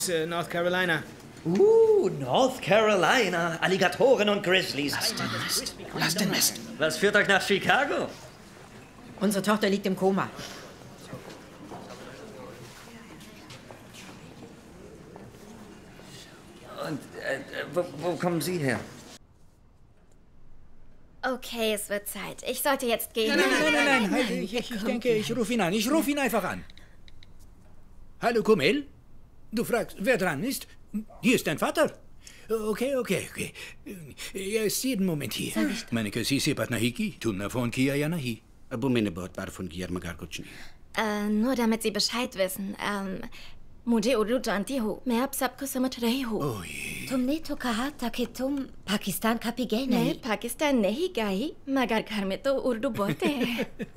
North Carolina. North Carolina. Alligatoren und Grizzlies. Lass den Mist. Was führt euch nach Chicago? Unsere Tochter liegt im Koma. Und wo kommen Sie her? Okay, es wird Zeit. Ich sollte jetzt gehen. Nein. Halt, ich denke, ich rufe ihn an. Ich rufe ihn einfach an. Hallo, Kumail? Du fragst, wer dran ist? Hier ist dein Vater. Okay. Er ist jeden Moment hier. Meine Kasisi Patnahiki, Tumna von Kia Yanahi. Bumene Bot bar von Guillermo Gargochni. Nur damit Sie Bescheid wissen. मुझे उर्दू जानती हो मैं आप सबको समझ रही हूँ तुमने तो कहा था कि तुम पाकिस्तान का भी गए नहीं मैं पाकिस्तान नहीं गई मगर घर में तो उर्दू बोलते हैं